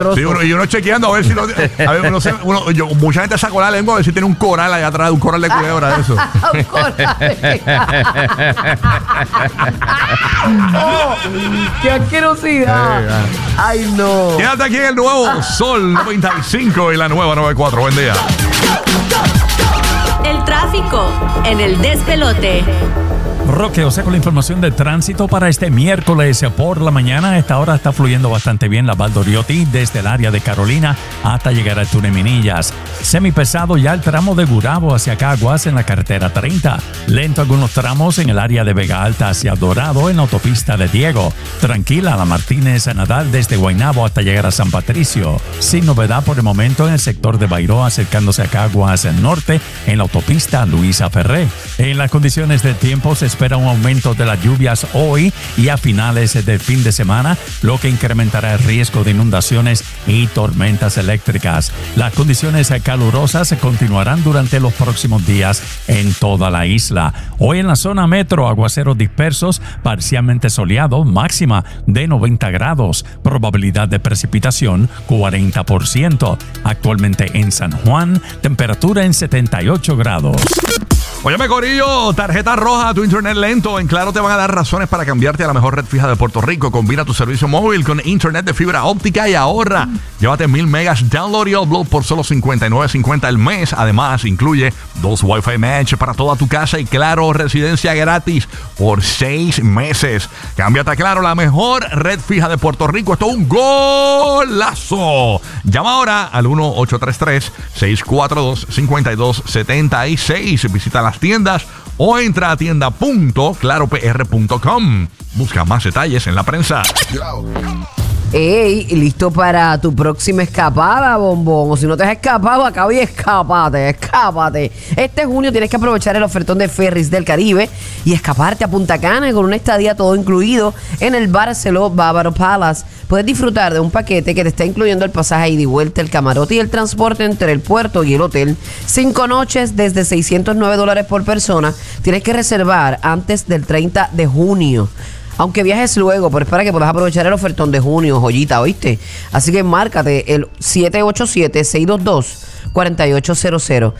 Sí, uno chequeando a ver si mucha gente sacó la lengua a ver si tiene un coral allá atrás, un coral de culebra, eso. Un coral. ¡Qué asquerosidad! ¡Ay, no! Quédate aquí en el nuevo Sol 95 y la nueva 94. Buen día. El tráfico en el despelote. Roque, o sea, con la información de tránsito para este miércoles por la mañana. A esta hora está fluyendo bastante bien la Valdoriotti desde el área de Carolina hasta llegar al túnel Minillas. Semipesado ya el tramo de Gurabo hacia Caguas en la carretera 30. Lento algunos tramos en el área de Vega Alta hacia Dorado en la autopista de Diego. Tranquila la Martínez Nadal desde Guaynabo hasta llegar a San Patricio. Sin novedad por el momento en el sector de Bairoa acercándose a Caguas en norte en la autopista Luisa Ferré. En las condiciones del tiempo se espera un aumento de las lluvias hoy y a finales del fin de semana, lo que incrementará el riesgo de inundaciones y tormentas eléctricas. Las condiciones calurosas continuarán durante los próximos días en toda la isla. Hoy en la zona metro, aguaceros dispersos, parcialmente soleado, máxima de 90 grados, probabilidad de precipitación 40%. Actualmente en San Juan, temperatura en 78 grados. Óyeme, corillo, tarjeta roja a tu internet lento. En Claro te van a dar razones para cambiarte a la mejor red fija de Puerto Rico. Combina tu servicio móvil con internet de fibra óptica y ahorra. Llévate 1000 megas download y upload por solo $59.50 al mes. Además, incluye 2 Wi-Fi Match para toda tu casa y Claro residencia gratis por 6 meses. Cámbiate a Claro, la mejor red fija de Puerto Rico. Esto es un golazo. Llama ahora al 1-833-642-5276. Visita las tiendas o entra a tienda.claropr.com. Busca más detalles en la prensa. Ey, listo para tu próxima escapada, bombón. O si no te has escapado, acá y escápate. Este junio tienes que aprovechar el ofertón de Ferries del Caribe y escaparte a Punta Cana con una estadía todo incluido en el Barceló Bávaro Palace. Puedes disfrutar de un paquete que te está incluyendo el pasaje ida y vuelta, el camarote y el transporte entre el puerto y el hotel. 5 noches desde $609 por persona. Tienes que reservar antes del 30 de junio. Aunque viajes luego, pero es para que puedas aprovechar el ofertón de junio, joyita, ¿oíste? Así que márcate el 787-622-4800,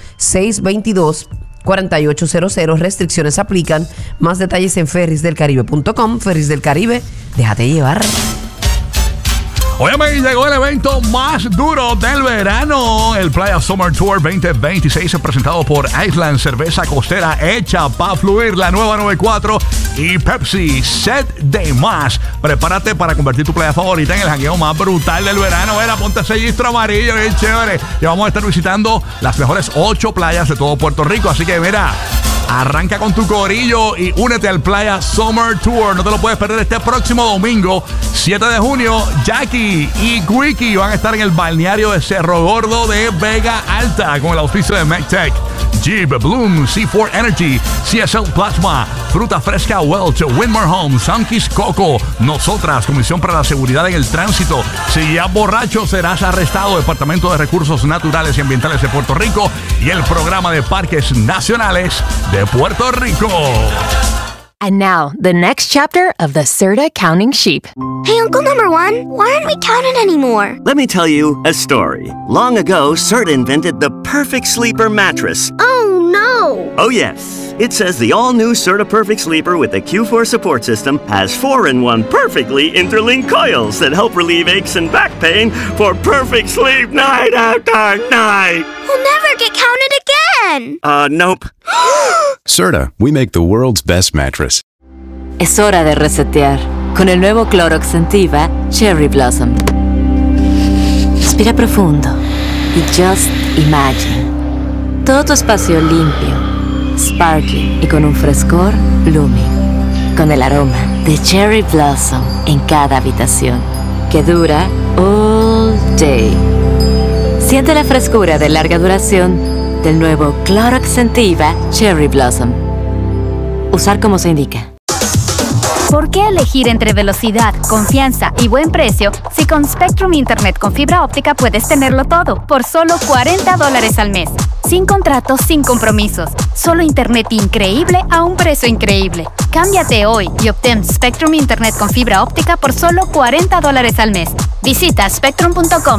622-4800. Restricciones aplican. Más detalles en ferrisdelcaribe.com. Ferris del Caribe, déjate llevar. Óyeme, llegó el evento más duro del verano. El Playa Summer Tour 2026 presentado por Island, cerveza costera hecha para fluir, la nueva 94 y Pepsi, set de más. Prepárate para convertir tu playa favorita en el jangueo más brutal del verano. Mira, ponte ese gistro amarillo, bien chévere. Y vamos a estar visitando las mejores 8 playas de todo Puerto Rico. Así que mira, arranca con tu corillo y únete al Playa Summer Tour. No te lo puedes perder este próximo domingo, 7 de junio. Jackie y Quickie van a estar en el balneario de Cerro Gordo de Vega Alta con el auspicio de McTech, Jeep, Bloom, C4 Energy, CSL Plasma, Fruta Fresca Welch, Winmar Homes, Sunkies Coco, Nosotras, Comisión para la Seguridad en el Tránsito. Si ya borracho serás arrestado. Departamento de Recursos Naturales y Ambientales de Puerto Rico y el Programa de Parques Nacionales de Puerto Rico. And now, the next chapter of the Serta Counting Sheep. Hey, Uncle Number One, why aren't we counting anymore? Let me tell you a story. Long ago, Serta invented the perfect sleeper mattress. Oh, no! Oh, yes. It says the all-new Serta Perfect Sleeper with the Q4 support system has 4-in-1 perfectly interlinked coils that help relieve aches and back pain for perfect sleep night after night. We'll never get counted again! Nope. Serta, we make the world's best mattress. Es hora de resetear con el nuevo Clorox Sentiva Cherry Blossom. Respira profundo y just imagine. Todo tu espacio limpio, sparkling y con un frescor blooming. Con el aroma de Cherry Blossom en cada habitación, que dura all day. Siente la frescura de larga duración del nuevo Clorox Sentiva Cherry Blossom. Usar como se indica. ¿Por qué elegir entre velocidad, confianza y buen precio si con Spectrum Internet con fibra óptica puedes tenerlo todo por solo $40 al mes? Sin contratos, sin compromisos. Solo internet increíble a un precio increíble. Cámbiate hoy y obtén Spectrum Internet con fibra óptica por solo $40 al mes. Visita spectrum.com